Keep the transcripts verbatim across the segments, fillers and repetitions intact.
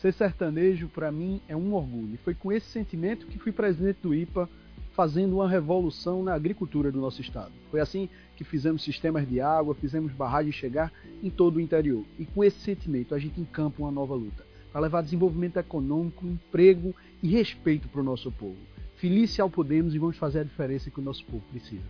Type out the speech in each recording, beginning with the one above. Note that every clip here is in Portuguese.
Ser sertanejo, para mim, é um orgulho. Foi com esse sentimento que fui presidente do I P A, fazendo uma revolução na agricultura do nosso estado. Foi assim que fizemos sistemas de água, fizemos barragens chegar em todo o interior. E com esse sentimento, a gente encampa uma nova luta, para levar desenvolvimento econômico, emprego e respeito para o nosso povo. Feliz ao Podemos e vamos fazer a diferença que o nosso povo precisa.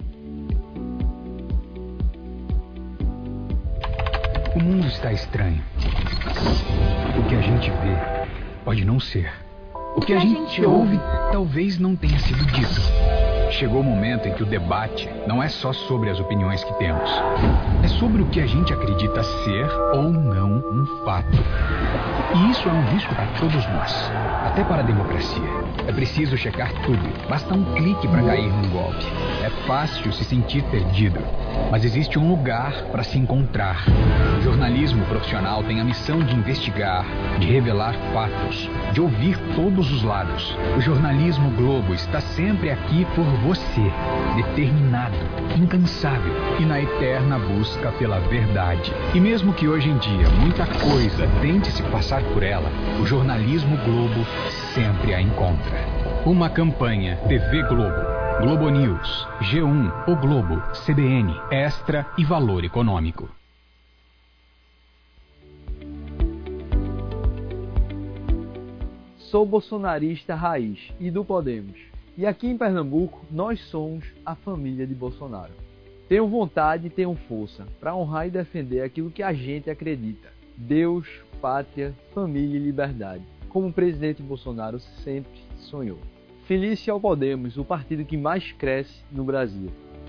O mundo está estranho. O que a gente vê pode não ser. O que a gente ouve talvez não tenha sido dito. Chegou o momento em que o debate não é só sobre as opiniões que temos. É sobre o que a gente acredita ser ou não um fato. E isso é um risco para todos nós, até para a democracia. É preciso checar tudo. Basta um clique para cair num golpe. É fácil se sentir perdido, mas existe um lugar para se encontrar. O jornalismo profissional tem a missão de investigar, de revelar fatos, de ouvir todos os lados. O jornalismo Globo está sempre aqui por você, determinado, incansável e na eterna busca pela verdade. E mesmo que hoje em dia muita coisa tente se passar por ela, o jornalismo Globo sempre a encontra. Uma campanha T V Globo, Globo News, G um, O Globo, C B N, Extra e Valor Econômico. Sou bolsonarista raiz e do Podemos. E aqui em Pernambuco, nós somos a família de Bolsonaro. Tenho vontade e tenho força para honrar e defender aquilo que a gente acredita. Deus, pátria, família e liberdade, como o presidente Bolsonaro sempre sonhou. Feliz ao Podemos, o partido que mais cresce no Brasil.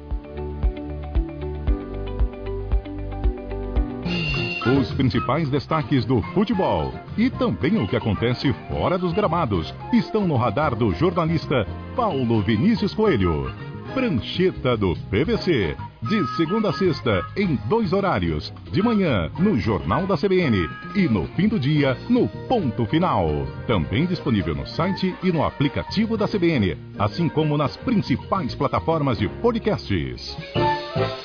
Os principais destaques do futebol e também o que acontece fora dos gramados estão no radar do jornalista Paulo Vinícius Coelho. Prancheta do P V C, de segunda a sexta, em dois horários, de manhã no Jornal da C B N e no fim do dia no Ponto Final. Também disponível no site e no aplicativo da C B N, assim como nas principais plataformas de podcasts.